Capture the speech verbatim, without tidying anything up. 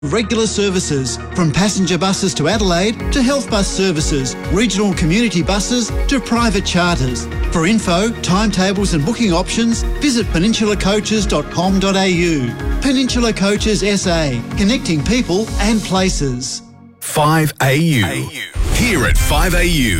Regular services, from passenger buses to Adelaide to health bus services, regional community buses to private charters. For info, timetables and booking options, visit peninsula coaches dot com dot a u. Peninsula Coaches S A, connecting people and places. five A U. Here at five A U.